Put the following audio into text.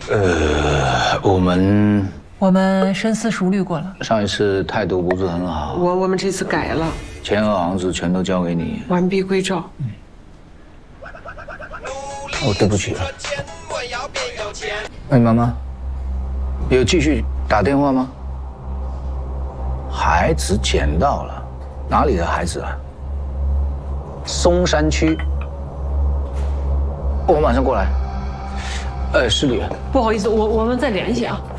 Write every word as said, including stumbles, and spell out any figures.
呃，我们我们深思熟虑过了， 上一次态度不是很好， 我我们这次改了， 钱和房子全都交给你。 完璧归赵。 嗯。哦，对不起啊。哎，妈妈，有继续打电话吗？孩子捡到了，哪里的孩子啊？松山区。我马上过来。呃，是你。 不好意思，我我们再联系啊。